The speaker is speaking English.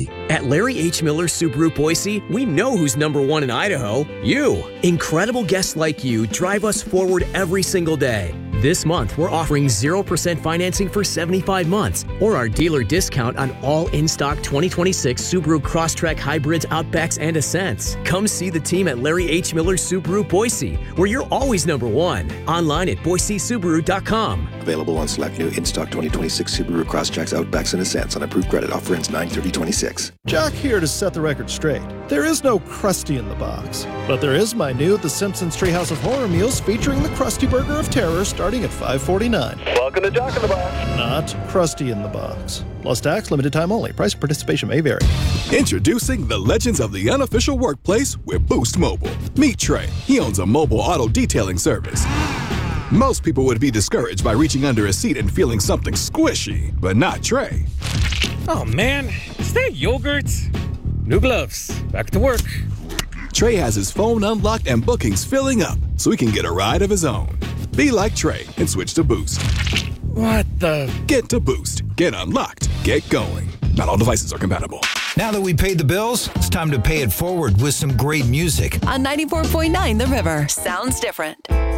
Boise. At Larry H. Miller Subaru Boise, we know who's number one in Idaho. You. Incredible guests like you drive us forward every single day. This month, we're offering 0% financing for 75 months, or our dealer discount on all in-stock 2026 Subaru Crosstrek Hybrids, Outbacks, and Ascents. Come see the team at Larry H. Miller Subaru Boise, where you're always number one. Online at BoiseSubaru.com. Available on select new in-stock 2026 Subaru Crosstreks, Outbacks, and Ascents on approved credit. Offer ends 9/30/26. Jack here to set the record straight. There is no Krusty in the box, but there is my new The Simpsons Treehouse of Horror meals featuring the Krusty Burger of Terror starting at $5.49. Welcome to Jack in the Box. Not Krusty in the box. Plus tax, limited time only. Price and participation may vary. Introducing the legends of the unofficial workplace with Boost Mobile. Meet Trey. He owns a mobile auto detailing service. Most people would be discouraged by reaching under a seat and feeling something squishy, but not Trey. Oh man, is that yogurt? New gloves. Back to work. Trey has his phone unlocked and bookings filling up, so he can get a ride of his own. Be like Trey and switch to Boost. What the? Get to Boost. Get unlocked. Get going. Not all devices are compatible. Now that we paid the bills, it's time to pay it forward with some great music. On 94.9 The River. Sounds different.